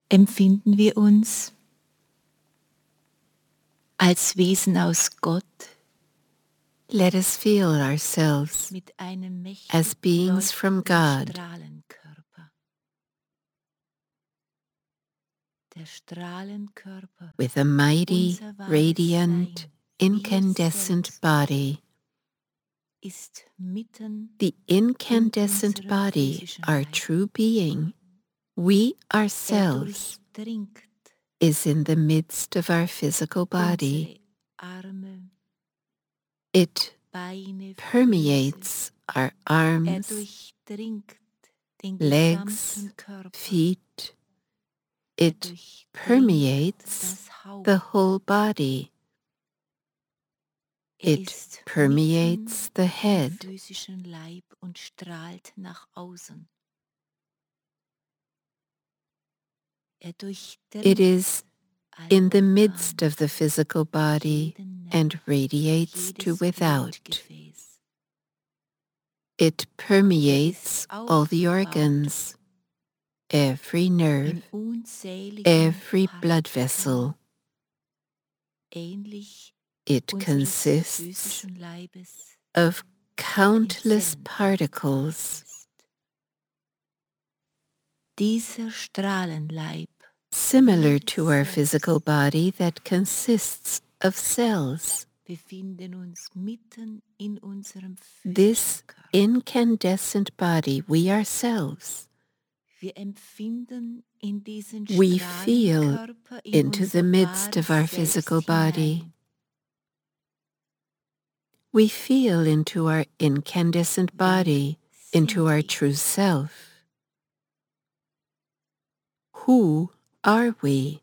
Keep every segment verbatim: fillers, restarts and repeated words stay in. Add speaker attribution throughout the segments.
Speaker 1: Empfinden wir uns als Wesen aus Gott
Speaker 2: Let us feel ourselves
Speaker 1: mit einem
Speaker 2: as
Speaker 1: mächtig
Speaker 2: beings from
Speaker 1: leuchtenden
Speaker 2: God,
Speaker 1: Strahlenkörper. Der Strahlenkörper,
Speaker 2: with a mighty,
Speaker 1: unser wahres
Speaker 2: radiant,
Speaker 1: Sein, wir
Speaker 2: incandescent
Speaker 1: selbst,
Speaker 2: body.
Speaker 1: ist mitten
Speaker 2: The
Speaker 1: in
Speaker 2: incandescent
Speaker 1: unserem
Speaker 2: body,
Speaker 1: physischen
Speaker 2: our
Speaker 1: Leib.
Speaker 2: true being, we
Speaker 1: Er
Speaker 2: ourselves,
Speaker 1: durchdringt
Speaker 2: is in the midst of our physical body.
Speaker 1: unsere Arme,
Speaker 2: It
Speaker 1: Beine, Füße.
Speaker 2: permeates our
Speaker 1: Er
Speaker 2: arms,
Speaker 1: durchdringt den
Speaker 2: legs,
Speaker 1: gesamten Körper.
Speaker 2: feet.
Speaker 1: Er
Speaker 2: It
Speaker 1: durchdringt
Speaker 2: permeates
Speaker 1: das Haupt.
Speaker 2: the whole body.
Speaker 1: Er
Speaker 2: It
Speaker 1: ist
Speaker 2: permeates
Speaker 1: mitten
Speaker 2: the
Speaker 1: im
Speaker 2: head.
Speaker 1: physischen Leib und strahlt nach außen. Er
Speaker 2: It
Speaker 1: durchdringt
Speaker 2: is
Speaker 1: alle
Speaker 2: in the
Speaker 1: Organe,
Speaker 2: midst of the physical body
Speaker 1: jeden Nerv,
Speaker 2: and radiates to
Speaker 1: jedes
Speaker 2: without.
Speaker 1: Blutgefäß.
Speaker 2: It
Speaker 1: Er
Speaker 2: permeates
Speaker 1: ist
Speaker 2: all the
Speaker 1: aufgebaut
Speaker 2: organs, every nerve,
Speaker 1: in unzähligen
Speaker 2: every blood
Speaker 1: Partikeln,
Speaker 2: vessel.
Speaker 1: ähnlich
Speaker 2: It
Speaker 1: unseres
Speaker 2: consists
Speaker 1: physischen Leibes,
Speaker 2: of
Speaker 1: der in
Speaker 2: countless
Speaker 1: Zellen
Speaker 2: particles,
Speaker 1: ist. Dieser Strahlenleib,
Speaker 2: similar
Speaker 1: wir
Speaker 2: to our physical
Speaker 1: selbst,
Speaker 2: body that consists of cells.
Speaker 1: befinden uns mitten in unserem
Speaker 2: This
Speaker 1: physischen Körper.
Speaker 2: incandescent body, we ourselves,
Speaker 1: Wir empfinden in diesen
Speaker 2: we feel
Speaker 1: Strahlenkörper in
Speaker 2: into the
Speaker 1: unser
Speaker 2: midst of our
Speaker 1: wahres
Speaker 2: physical
Speaker 1: Selbst
Speaker 2: body.
Speaker 1: hinein.
Speaker 2: We feel into our incandescent body,
Speaker 1: Wer
Speaker 2: into
Speaker 1: sind
Speaker 2: our
Speaker 1: wir?
Speaker 2: true self. Who are we?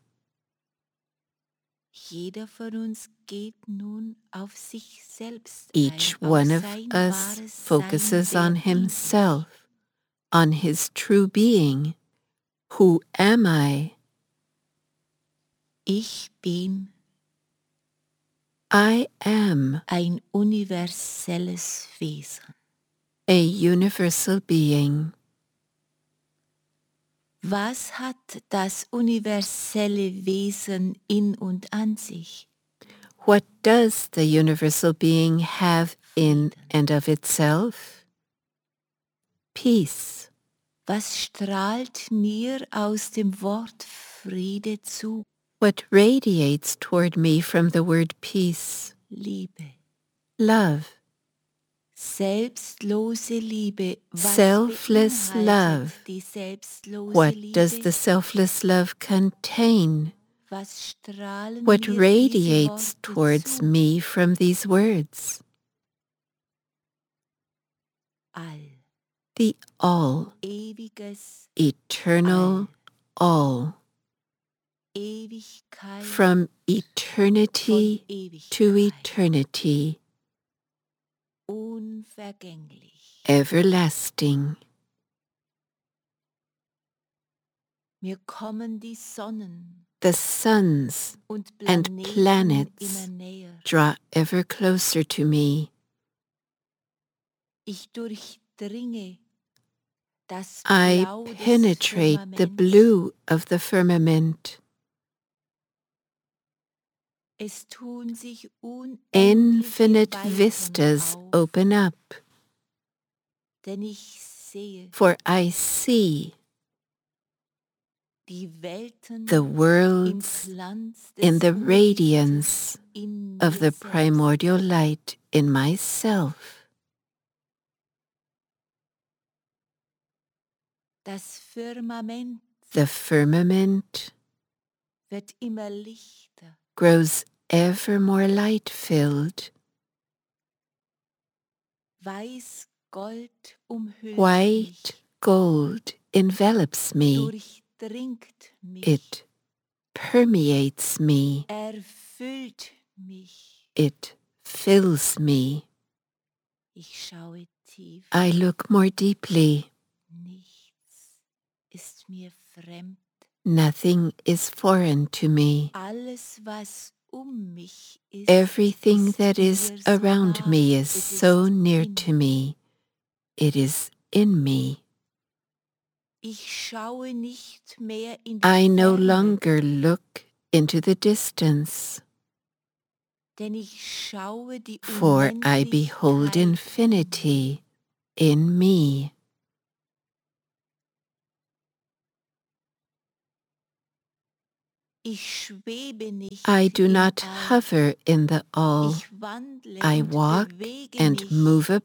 Speaker 1: Jeder von uns geht nun auf sich selbst
Speaker 2: Each
Speaker 1: ein,
Speaker 2: one
Speaker 1: auf
Speaker 2: of
Speaker 1: sein
Speaker 2: us
Speaker 1: wahres Sein,
Speaker 2: focuses
Speaker 1: wer
Speaker 2: on
Speaker 1: bin ich?
Speaker 2: himself, on his true being. Who am I?
Speaker 1: Ich bin
Speaker 2: I am
Speaker 1: ein universelles Wesen.
Speaker 2: a universal being.
Speaker 1: Was hat das universelle Wesen in und an sich?
Speaker 2: What does the universal being have in and of itself? Peace.
Speaker 1: Was strahlt mir aus dem Wort Friede zu?
Speaker 2: What radiates toward me from the word peace?
Speaker 1: Liebe.
Speaker 2: Love.
Speaker 1: Selbstlose Liebe. Was
Speaker 2: Selfless
Speaker 1: beinhaltet
Speaker 2: love.
Speaker 1: die selbstlose
Speaker 2: What
Speaker 1: Liebe?
Speaker 2: does the selfless love contain?
Speaker 1: Was strahlen
Speaker 2: What
Speaker 1: mir diese
Speaker 2: radiates
Speaker 1: Worte
Speaker 2: towards
Speaker 1: zu?
Speaker 2: me from these words?
Speaker 1: All.
Speaker 2: The all,
Speaker 1: Ewiges
Speaker 2: eternal all.
Speaker 1: Ewigkeit
Speaker 2: From
Speaker 1: von
Speaker 2: eternity to
Speaker 1: Ewigkeit.
Speaker 2: eternity,
Speaker 1: Unvergänglich.
Speaker 2: everlasting.
Speaker 1: Mir kommen die Sonnen
Speaker 2: The suns
Speaker 1: und
Speaker 2: and
Speaker 1: Planeten
Speaker 2: planets
Speaker 1: immer näher.
Speaker 2: draw ever closer to me.
Speaker 1: Ich durchdringe das
Speaker 2: I
Speaker 1: Blau des
Speaker 2: penetrate the
Speaker 1: Firmaments.
Speaker 2: blue of the firmament.
Speaker 1: Es tun sich unendliche
Speaker 2: Infinite
Speaker 1: Weiten
Speaker 2: vistas
Speaker 1: auf,
Speaker 2: open up,
Speaker 1: denn ich sehe
Speaker 2: for I see
Speaker 1: die Welten
Speaker 2: the
Speaker 1: im
Speaker 2: worlds
Speaker 1: Glanz
Speaker 2: in
Speaker 1: des
Speaker 2: the
Speaker 1: Urlichtes
Speaker 2: radiance
Speaker 1: in
Speaker 2: of
Speaker 1: mir
Speaker 2: the
Speaker 1: selbst.
Speaker 2: primordial light in myself.
Speaker 1: Das Firmament
Speaker 2: The firmament
Speaker 1: wird immer lichter.
Speaker 2: grows ever more light-filled.
Speaker 1: Weiß Gold umhüllt
Speaker 2: White
Speaker 1: mich,
Speaker 2: gold envelops me.
Speaker 1: durchdringt mich,
Speaker 2: It permeates me.
Speaker 1: erfüllt mich.
Speaker 2: It fills me.
Speaker 1: Ich schaue tief.
Speaker 2: I look more deeply.
Speaker 1: Nichts ist mir fremd.
Speaker 2: Nothing is foreign to me.
Speaker 1: Alles, was um mich ist,
Speaker 2: Everything
Speaker 1: ist
Speaker 2: that is
Speaker 1: mir so
Speaker 2: around
Speaker 1: nah.
Speaker 2: me is
Speaker 1: Es
Speaker 2: so
Speaker 1: ist
Speaker 2: near
Speaker 1: in
Speaker 2: to me. It is in me.
Speaker 1: Ich schaue nicht mehr in die
Speaker 2: I no
Speaker 1: Ferne,
Speaker 2: longer look into the distance,
Speaker 1: denn ich schaue die
Speaker 2: for I behold
Speaker 1: Unendlichkeit in mir.
Speaker 2: infinity in me.
Speaker 1: Ich schwebe nicht
Speaker 2: I do
Speaker 1: im
Speaker 2: not
Speaker 1: All.
Speaker 2: hover in the all.
Speaker 1: Ich wandle
Speaker 2: I
Speaker 1: und
Speaker 2: walk
Speaker 1: bewege
Speaker 2: and
Speaker 1: mich
Speaker 2: move